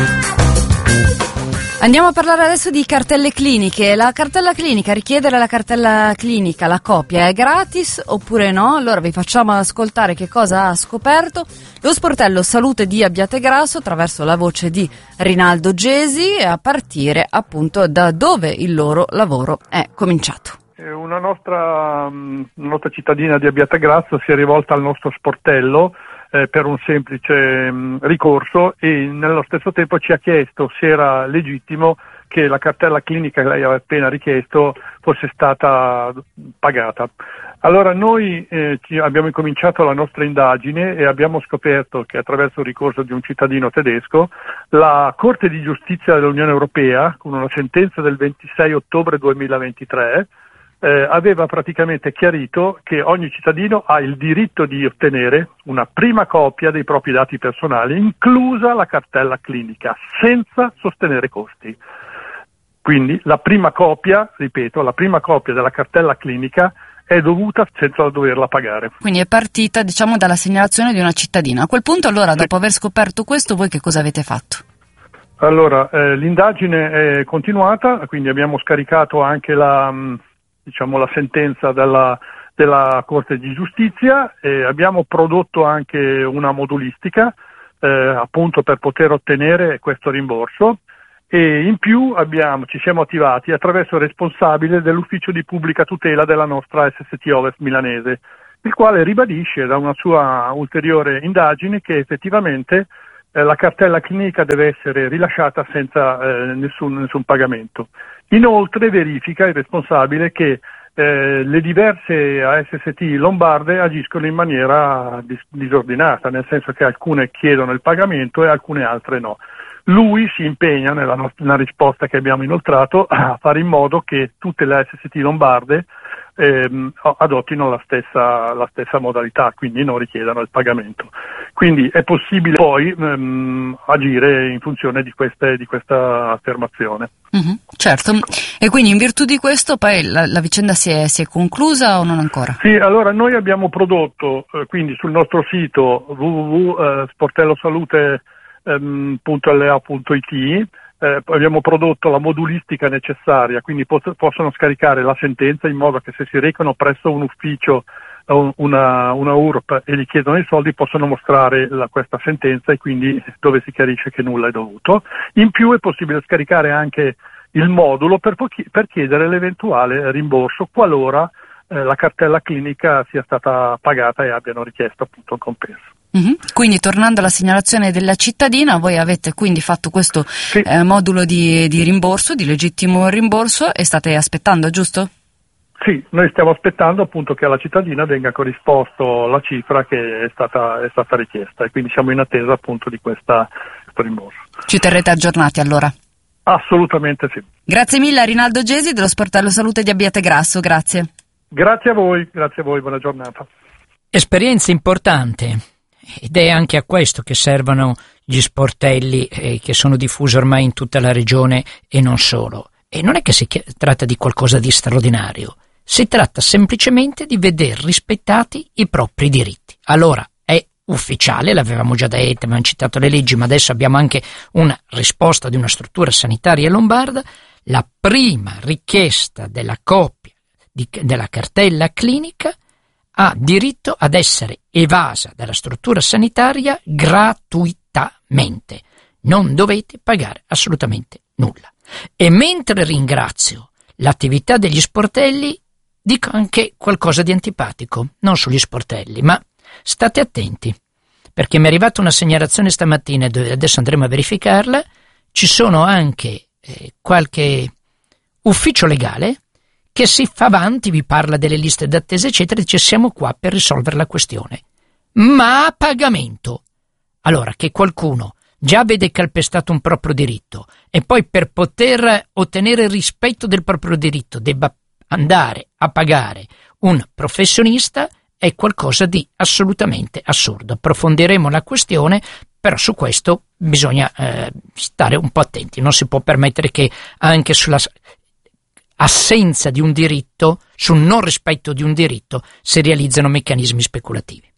Andiamo a parlare adesso di cartelle cliniche. La cartella clinica, richiedere la cartella clinica, la copia, è gratis oppure no? Allora vi facciamo ascoltare che cosa ha scoperto lo sportello Salute di Abbiategrasso attraverso la voce di Rinaldo Gesi, a partire appunto da dove il loro lavoro è cominciato. Una nostra cittadina di Abbiategrasso si è rivolta al nostro sportello per un semplice ricorso e nello stesso tempo ci ha chiesto se era legittimo che la cartella clinica che lei aveva appena richiesto fosse stata pagata. Allora noi abbiamo incominciato la nostra indagine e abbiamo scoperto che attraverso il ricorso di un cittadino tedesco la Corte di Giustizia dell'Unione Europea, con una sentenza del 26 ottobre 2023, aveva praticamente chiarito che ogni cittadino ha il diritto di ottenere una prima copia dei propri dati personali, inclusa la cartella clinica, senza sostenere costi. Quindi la prima copia, ripeto, la prima copia della cartella clinica è dovuta senza doverla pagare. Quindi è partita, diciamo, dalla segnalazione di una cittadina. A quel punto, allora, dopo aver scoperto questo, voi che cosa avete fatto? Allora, l'indagine è continuata, quindi abbiamo scaricato anche la sentenza della Corte di Giustizia e abbiamo prodotto anche una modulistica appunto per poter ottenere questo rimborso e in più ci siamo attivati attraverso il responsabile dell'ufficio di pubblica tutela della nostra SST Ovest milanese, il quale ribadisce da una sua ulteriore indagine che effettivamente la cartella clinica deve essere rilasciata senza nessun pagamento. Inoltre verifica il responsabile che le diverse ASST lombarde agiscono in maniera disordinata, nel senso che alcune chiedono il pagamento e alcune altre no. Lui si impegna nella risposta che abbiamo inoltrato a fare in modo che tutte le ASST lombarde adottino la stessa modalità, quindi non richiedano il pagamento. Quindi è possibile poi agire in funzione di questa affermazione. Mm-hmm, certo, e quindi in virtù di questo poi la vicenda si è conclusa o non ancora? Sì, allora noi abbiamo prodotto quindi sul nostro sito www.sportellosalute.la.it abbiamo prodotto la modulistica necessaria, quindi possono scaricare la sentenza in modo che se si recano presso un ufficio una URP e gli chiedono i soldi possono mostrare questa sentenza e quindi dove si chiarisce che nulla è dovuto. In più è possibile scaricare anche il modulo per chiedere l'eventuale rimborso qualora la cartella clinica sia stata pagata e abbiano richiesto appunto un compenso. Mm-hmm. Quindi tornando alla segnalazione della cittadina, voi avete quindi fatto questo modulo di rimborso, di legittimo rimborso, e state aspettando, giusto? Sì, noi stiamo aspettando appunto che alla cittadina venga corrisposto la cifra che è stata richiesta e quindi siamo in attesa appunto di questo rimborso. Ci terrete aggiornati allora? Assolutamente sì. Grazie mille a Rinaldo Gesi dello Sportello Salute di Abbiategrasso, grazie. Grazie a voi, buona giornata. Esperienza importante. Ed è anche a questo che servono gli sportelli che sono diffusi ormai in tutta la regione e non solo. E non è che si tratta di qualcosa di straordinario, si tratta semplicemente di veder rispettati i propri diritti. Allora, è ufficiale, l'avevamo già detto, abbiamo citato le leggi, ma adesso abbiamo anche una risposta di una struttura sanitaria lombarda. La prima richiesta della copia della cartella clinica ha diritto ad essere evasa dalla struttura sanitaria gratuitamente. Non dovete pagare assolutamente nulla. E mentre ringrazio l'attività degli sportelli, dico anche qualcosa di antipatico, non sugli sportelli, ma state attenti, perché mi è arrivata una segnalazione stamattina, adesso andremo a verificarla, ci sono anche qualche ufficio legale che si fa avanti, vi parla delle liste d'attesa eccetera, dice siamo qua per risolvere la questione, ma a pagamento. Allora, che qualcuno già vede calpestato un proprio diritto e poi per poter ottenere il rispetto del proprio diritto debba andare a pagare un professionista è qualcosa di assolutamente assurdo. Approfondiremo la questione, però su questo bisogna stare un po' attenti, non si può permettere che anche sulla assenza di un diritto, sul non rispetto di un diritto, si realizzano meccanismi speculativi.